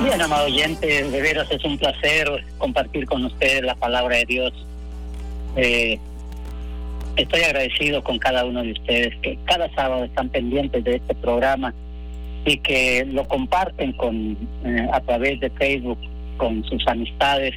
Bien, amado oyente, de veras es un placer compartir con ustedes la palabra de Dios. Estoy agradecido con cada uno de ustedes que cada sábado están pendientes de este programa y que lo comparten a través de Facebook con sus amistades.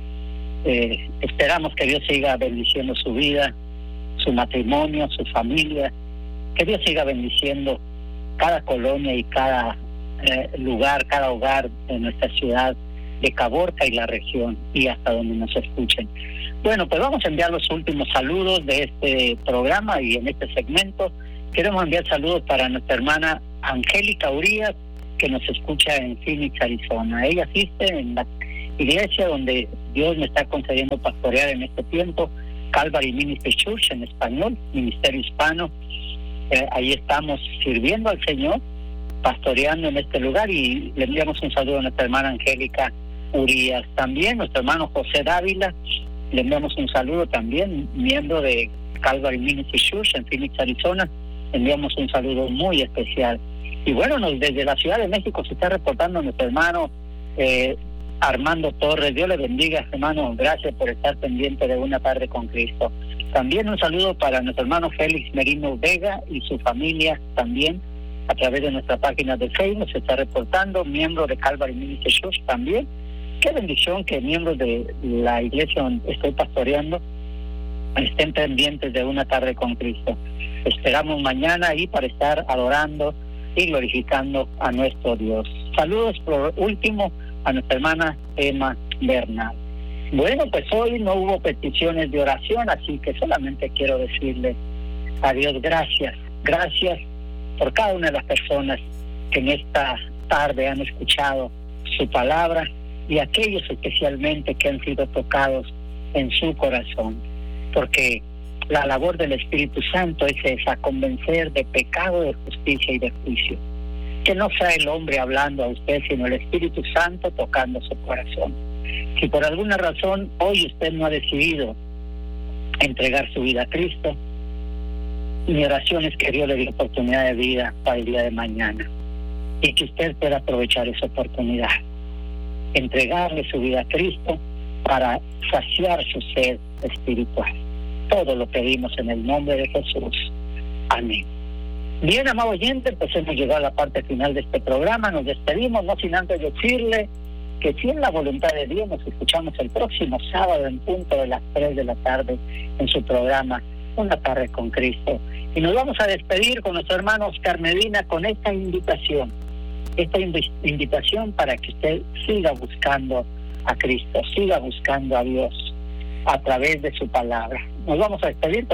Esperamos que Dios siga bendiciendo su vida, su matrimonio, su familia, que Dios siga bendiciendo cada colonia y cada lugar, cada hogar de nuestra ciudad de Caborca y la región y hasta donde nos escuchen. Bueno, pues vamos a enviar los últimos saludos de este programa y en este segmento queremos enviar saludos para nuestra hermana Angélica Urias, que nos escucha en Phoenix, Arizona. Ella asiste en la iglesia donde Dios me está concediendo pastorear en este tiempo, Calvary Ministry Church en español, Ministerio Hispano. Ahí estamos sirviendo al Señor, pastoreando en este lugar, y le enviamos un saludo a nuestra hermana Angélica Urias. También nuestro hermano José Dávila, le enviamos un saludo también, miembro de Calvary Ministry Church en Phoenix, Arizona. Le enviamos un saludo muy especial. Y bueno, desde la Ciudad de México se está reportando nuestro hermano Armando Torres. Dios le bendiga, hermano. Gracias por estar pendiente de Una Tarde con Cristo. También un saludo para nuestro hermano Félix Merino Vega y su familia también. A través de nuestra página de Facebook se está reportando, miembro de Calvary Ministry Church también. Qué bendición que miembros de la iglesia donde estoy pastoreando estén pendientes de Una Tarde con Cristo. Esperamos mañana ahí para estar adorando y glorificando a nuestro Dios. Saludos por último a nuestra hermana Emma Bernal. Bueno, pues hoy no hubo peticiones de oración, así que solamente quiero decirle a Dios gracias por cada una de las personas que en esta tarde han escuchado su palabra y aquellos especialmente que han sido tocados en su corazón, porque la labor del Espíritu Santo es esa, convencer de pecado, de justicia y de juicio. Que no sea el hombre hablando a usted, sino el Espíritu Santo tocando su corazón. Si por alguna razón hoy usted no ha decidido entregar su vida a Cristo, mi oración es que Dios le dé oportunidad de vida para el día de mañana y que usted pueda aprovechar esa oportunidad, entregarle su vida a Cristo para saciar su sed espiritual. Todo lo pedimos en el nombre de Jesús. Amén. Bien, amado oyente, pues hemos llegado a la parte final de este programa. Nos despedimos, no sin antes decirle que si es la voluntad de Dios, nos escuchamos el próximo sábado en punto de las 3 de la tarde en su programa Una Tarde con Cristo. Y nos vamos a despedir con nuestro hermano Oscar Medina con esta invitación para que usted siga buscando a Cristo, siga buscando a Dios a través de su palabra. Nos vamos a despedir